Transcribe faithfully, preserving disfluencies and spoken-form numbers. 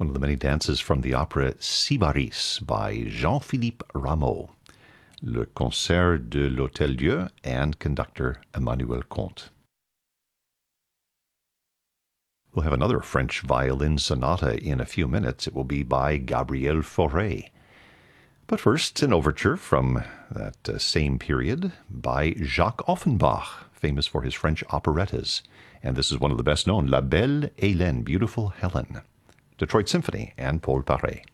one of the many dances from the opera Sybaris by Jean-Philippe Rameau, Le Concert de l'Hôtel-Dieu, and conductor Emmanuel Comte. We'll have another French violin sonata in a few minutes. It will be by Gabriel Fauré. But first, an overture from that uh, same period by Jacques Offenbach, famous for his French operettas. And this is one of the best known, La Belle Hélène, Beautiful Helen. Detroit Symphony and Paul Paré.